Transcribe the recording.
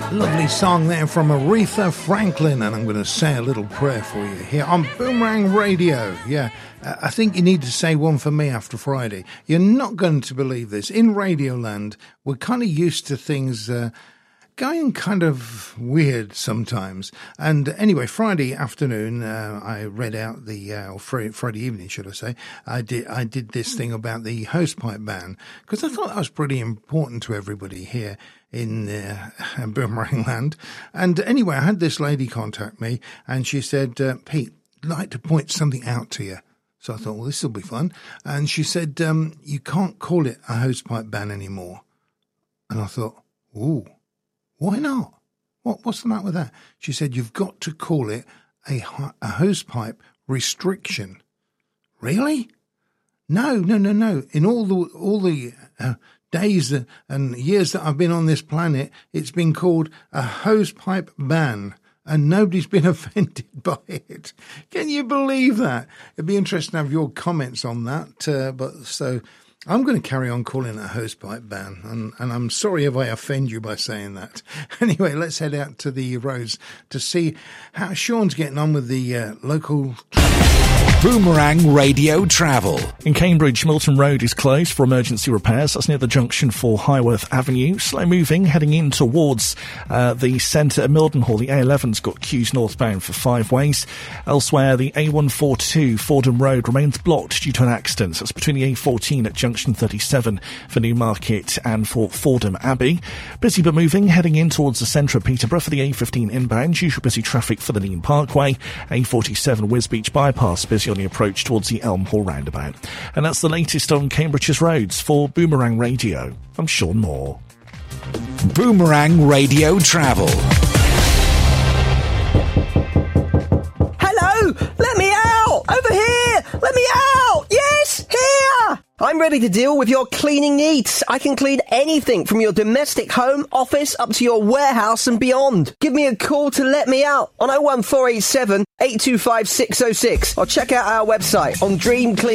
Lovely song there from Aretha Franklin, and I'm going to say a little prayer for you here on Boomerang Radio. Yeah, I think you need to say one for me after Friday. You're not going to believe this. In Radioland, we're kind of used to things going kind of weird sometimes. And anyway, Friday afternoon, I read out or Friday evening, should I say, I did this thing about the hosepipe ban, because I thought that was pretty important to everybody here in Boomerang Land. And anyway, I had this lady contact me, and she said, Pete, I'd like to point something out to you. So I thought, well, this will be fun. And she said, you can't call it a hosepipe ban anymore. And I thought, ooh, why not? What's the matter with that? She said, you've got to call it a hosepipe restriction. Really? No. In all the days and years that I've been on this planet, it's been called a hosepipe ban, and nobody's been offended by it. Can you believe that? It'd be interesting to have your comments on that. But so I'm going to carry on calling it a hosepipe ban, and I'm sorry if I offend you by saying that. Anyway, let's head out to the roads to see how Sean's getting on with the local Boomerang Radio Travel. In Cambridge, Milton Road is closed for emergency repairs. That's near the junction for Highworth Avenue. Slow moving, heading in towards the centre of Mildenhall. The A11's got queues northbound for 5 ways. Elsewhere, the A142 Fordham Road remains blocked due to an accident. That's between the A14 at junction 37 for Newmarket and for Fordham Abbey. Busy but moving, heading in towards the centre of Peterborough for the A15 inbound. Usual busy traffic for the Neen Parkway. A47 Wisbeach bypass busy on the approach towards the Elm Hall roundabout. And that's the latest on Cambridge's roads. For Boomerang Radio, I'm Sean Moore. Boomerang Radio Travel. Hello! Let me out! Over here! Let me out! Yes! Here! I'm ready to deal with your cleaning needs. I can clean anything from your domestic home, office, up to your warehouse and beyond. Give me a call to let me out on 01487 825 606 or check out our website on Dream Clean.